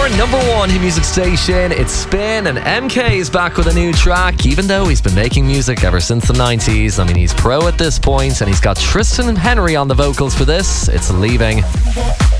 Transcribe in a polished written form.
Your number one hit music station. It's Spin, and MK is back with a new track, even though he's been making music ever since the 90s. I mean, he's pro at this point, and he's got Tristan Henry on the vocals for this. It's Leaving.